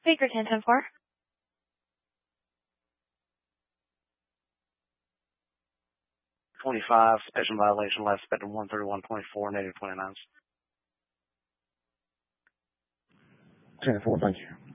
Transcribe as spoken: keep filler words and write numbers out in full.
Baker ten ten four. twenty-five, suspension violation, last spectrum one thirty-one point four, native twenty-nines. ten four, thank you.